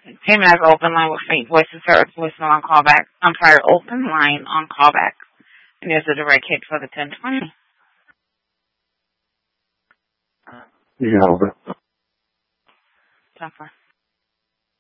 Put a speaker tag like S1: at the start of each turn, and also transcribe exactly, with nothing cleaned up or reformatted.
S1: Payment as open line with faint voices or voicemail on callback. I'm sorry, open line on callback. And there's a direct hit for the ten twenty.
S2: Yeah.
S1: Jennifer.